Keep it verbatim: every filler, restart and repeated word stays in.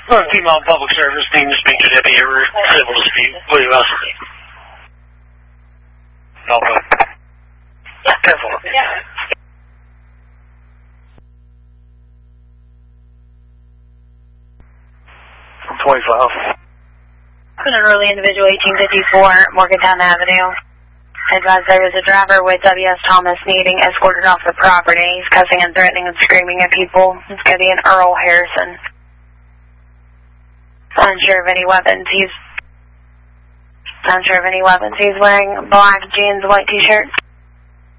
Well, female public service needs to speak to deputy over civil dispute. What do you else? No, but. Careful. Yeah. I'm twenty-five. An early individual, eighteen fifty-four, Morgantown Avenue. Advised there was a driver with W S Thomas needing escorted off the property. He's cussing and threatening and screaming at people. It's going to be an Earl Harrison. Unsure of any weapons. He's unsure of any weapons. He's wearing black jeans, white t-shirt.